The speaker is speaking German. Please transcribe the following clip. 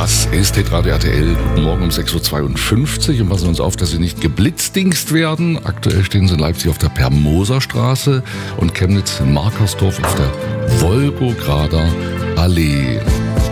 Das ist Hitradio RTL. Guten Morgen um 6.52 Uhr und passen uns auf, dass Sie nicht geblitzdingst werden. Aktuell stehen Sie in Leipzig auf der Permoserstraße und Chemnitz in Markersdorf auf der Wolgograder Allee.